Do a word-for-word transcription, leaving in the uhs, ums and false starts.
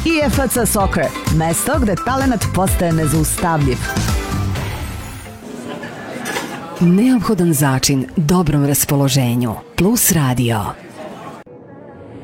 I F C Soccer, mesto gde talenat postaje nezaustavljiv. Neophodan začin dobrom raspoloženju. Plus radio.